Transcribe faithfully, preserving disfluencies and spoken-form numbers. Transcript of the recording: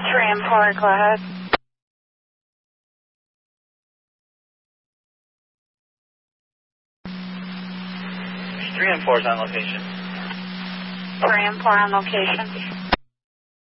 Three and four, go ahead. Three and four is on location. Three and four on location.